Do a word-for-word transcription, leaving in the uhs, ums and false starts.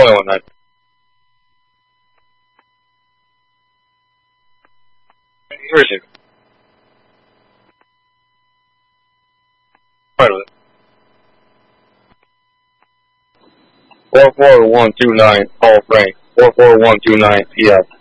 only one night. Where is it? Right with it. four four one two nine, call Frank. four four one two nine, P F.